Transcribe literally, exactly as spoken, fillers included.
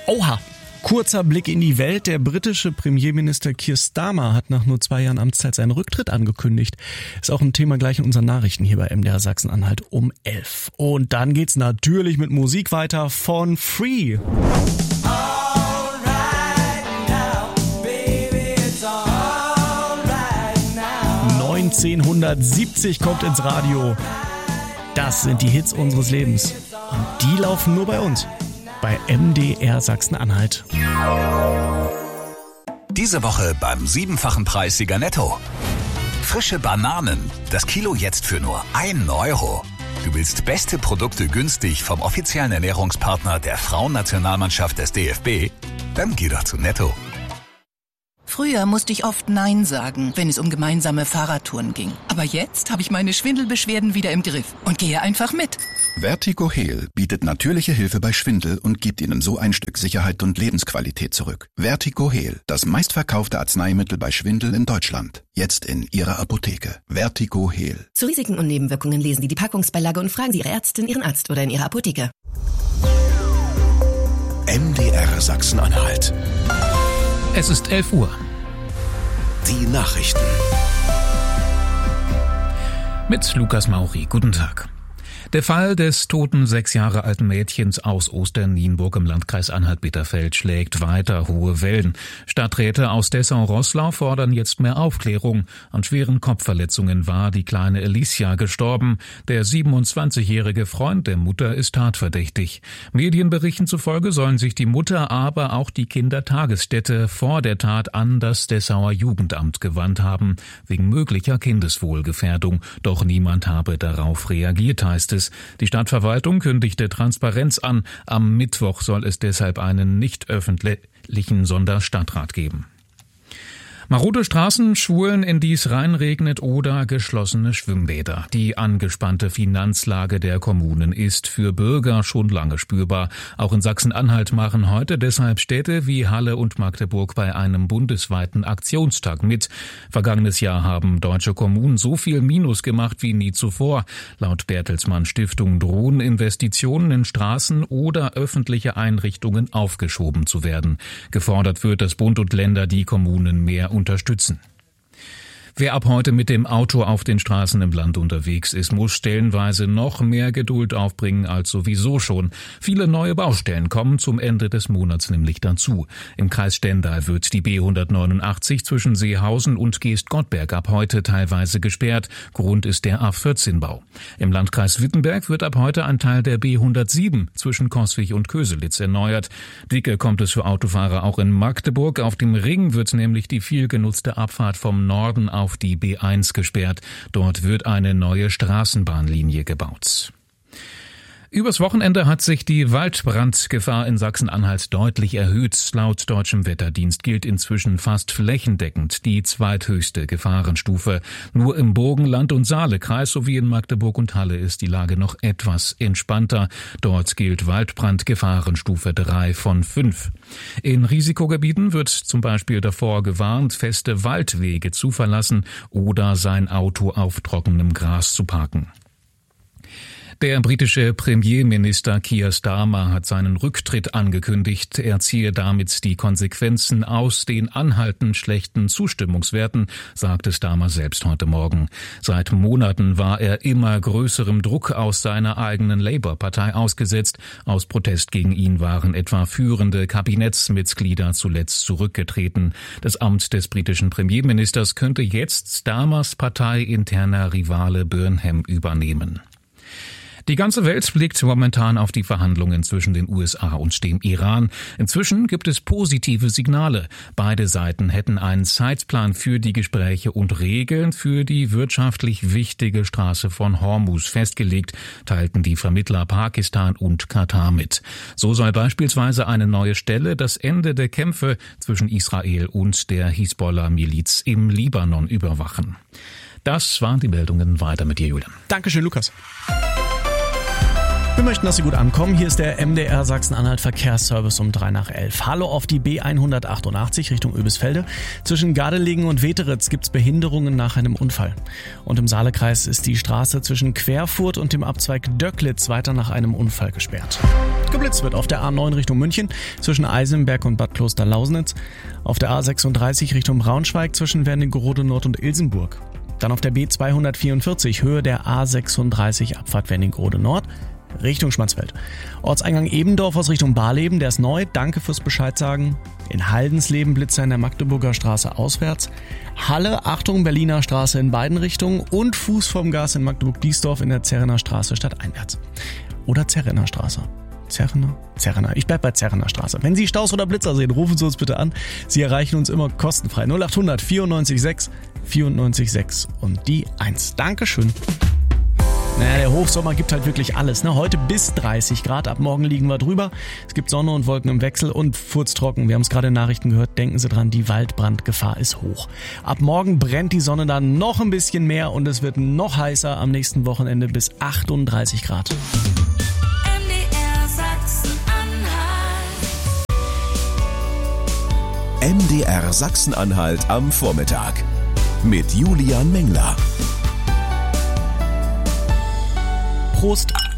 Oha! Kurzer Blick in die Welt. Der britische Premierminister Keir Starmer hat nach nur zwei Jahren Amtszeit seinen Rücktritt angekündigt. Ist auch ein Thema gleich in unseren Nachrichten hier bei M D R Sachsen-Anhalt um elf. Und dann geht's natürlich mit Musik weiter von Free. neunzehnhundertsiebzig kommt ins Radio. Das sind die Hits unseres Lebens. Und die laufen nur bei uns. Bei M D R Sachsen-Anhalt. Diese Woche beim siebenfachen Preissieger Netto. Frische Bananen. Das Kilo jetzt für nur ein Euro. Du willst beste Produkte günstig vom offiziellen Ernährungspartner der Frauennationalmannschaft des D F B? Dann geh doch zu Netto. Früher musste ich oft Nein sagen, wenn es um gemeinsame Fahrradtouren ging. Aber jetzt habe ich meine Schwindelbeschwerden wieder im Griff und gehe einfach mit. Vertigo Heal bietet natürliche Hilfe bei Schwindel und gibt Ihnen so ein Stück Sicherheit und Lebensqualität zurück. Vertigo Heal, das meistverkaufte Arzneimittel bei Schwindel in Deutschland. Jetzt in Ihrer Apotheke. Vertigo Heal. Zu Risiken und Nebenwirkungen lesen Sie die Packungsbeilage und fragen Sie Ihre Ärztin, Ihren Arzt oder in Ihrer Apotheke. M D R Sachsen-Anhalt. Es ist elf Uhr. Die Nachrichten. Mit Lukas Mauri. Guten Tag. Der Fall des toten sechs Jahre alten Mädchens aus Osternienburg im Landkreis Anhalt-Bitterfeld schlägt weiter hohe Wellen. Stadträte aus Dessau-Roßlau fordern jetzt mehr Aufklärung. An schweren Kopfverletzungen war die kleine Alicia gestorben. Der siebenundzwanzigjährige Freund der Mutter ist tatverdächtig. Medienberichten zufolge sollen sich die Mutter, aber auch die Kindertagesstätte vor der Tat an das Dessauer Jugendamt gewandt haben, wegen möglicher Kindeswohlgefährdung. Doch niemand habe darauf reagiert, heißt es. Die Stadtverwaltung kündigte Transparenz an. Am Mittwoch soll es deshalb einen nicht öffentlichen Sonderstadtrat geben. Marode Straßen, Schulen, in die es reinregnet oder geschlossene Schwimmbäder. Die angespannte Finanzlage der Kommunen ist für Bürger schon lange spürbar. Auch in Sachsen-Anhalt machen heute deshalb Städte wie Halle und Magdeburg bei einem bundesweiten Aktionstag mit. Vergangenes Jahr haben deutsche Kommunen so viel Minus gemacht wie nie zuvor. Laut Bertelsmann Stiftung drohen Investitionen in Straßen oder öffentliche Einrichtungen aufgeschoben zu werden. Gefordert wird, dass Bund und Länder die Kommunen mehr unterstützen. Wer ab heute mit dem Auto auf den Straßen im Land unterwegs ist, muss stellenweise noch mehr Geduld aufbringen als sowieso schon. Viele neue Baustellen kommen zum Ende des Monats nämlich dazu. Im Kreis Stendal wird die B hundertneunundachtzig zwischen Seehausen und Geest-Gottberg ab heute teilweise gesperrt. Grund ist der A vierzehn Bau. Im Landkreis Wittenberg wird ab heute ein Teil der B hundertsieben zwischen Coswig und Köselitz erneuert. Dicke kommt es für Autofahrer auch in Magdeburg. Auf dem Ring wird nämlich die viel genutzte Abfahrt vom Norden auf auf die B eins gesperrt. Dort wird eine neue Straßenbahnlinie gebaut. Übers Wochenende hat sich die Waldbrandgefahr in Sachsen-Anhalt deutlich erhöht. Laut deutschem Wetterdienst gilt inzwischen fast flächendeckend die zweithöchste Gefahrenstufe. Nur im Burgenland- und Saalekreis sowie in Magdeburg und Halle ist die Lage noch etwas entspannter. Dort gilt Waldbrandgefahrenstufe drei von fünf. In Risikogebieten wird zum Beispiel davor gewarnt, feste Waldwege zu verlassen oder sein Auto auf trockenem Gras zu parken. Der britische Premierminister Keir Starmer hat seinen Rücktritt angekündigt. Er ziehe damit die Konsequenzen aus den anhaltend schlechten Zustimmungswerten, sagte Starmer selbst heute Morgen. Seit Monaten war er immer größerem Druck aus seiner eigenen Labour-Partei ausgesetzt. Aus Protest gegen ihn waren etwa führende Kabinettsmitglieder zuletzt zurückgetreten. Das Amt des britischen Premierministers könnte jetzt Starmers parteiinterner Rivale Burnham übernehmen. Die ganze Welt blickt momentan auf die Verhandlungen zwischen den U S A und dem Iran. Inzwischen gibt es positive Signale. Beide Seiten hätten einen Zeitplan für die Gespräche und Regeln für die wirtschaftlich wichtige Straße von Hormuz festgelegt, teilten die Vermittler Pakistan und Katar mit. So soll beispielsweise eine neue Stelle das Ende der Kämpfe zwischen Israel und der Hisbollah-Miliz im Libanon überwachen. Das waren die Meldungen. Weiter mit dir, Julian. Dankeschön, Lukas. Wir möchten, dass Sie gut ankommen. Hier ist der M D R Sachsen-Anhalt Verkehrsservice um drei nach elf. Hallo auf die B hundertachtundachtzig Richtung Oebisfelde. Zwischen Gardelegen und Weteritz gibt's Behinderungen nach einem Unfall. Und im Saalekreis ist die Straße zwischen Querfurt und dem Abzweig Döcklitz weiter nach einem Unfall gesperrt. Geblitzt wird auf der A neun Richtung München zwischen Eisenberg und Bad Kloster-Lausnitz. Auf der A sechsunddreißig Richtung Braunschweig zwischen Wernigerode Nord und Ilsenburg. Dann auf der B zweihundertvierundvierzig Höhe der A sechsunddreißig Abfahrt Wernigerode Nord Richtung Schmatzfeld. Ortseingang Ebendorf aus Richtung Barleben, der ist neu. Danke fürs Bescheid sagen. In Haldensleben Blitzer in der Magdeburger Straße auswärts. Halle, Achtung, Berliner Straße in beiden Richtungen und Fuß vom Gas in Magdeburg-Diesdorf in der Zerrener Straße stadteinwärts. Oder Zerrener Straße. Zerrener? Zerrener. Ich bleib bei Zerrener Straße. Wenn Sie Staus oder Blitzer sehen, rufen Sie uns bitte an. Sie erreichen uns immer kostenfrei. null achthundert vierundneunzig sechs vierundneunzig sechs und die eins. Dankeschön. Naja, der Hochsommer gibt halt wirklich alles, ne? Heute bis dreißig Grad, ab morgen liegen wir drüber. Es gibt Sonne und Wolken im Wechsel und furztrocken. Wir haben es gerade in Nachrichten gehört, denken Sie dran, die Waldbrandgefahr ist hoch. Ab morgen brennt die Sonne dann noch ein bisschen mehr und es wird noch heißer am nächsten Wochenende bis achtunddreißig Grad. M D R Sachsen-Anhalt. M D R Sachsen-Anhalt am Vormittag mit Julian Mengler. Prost!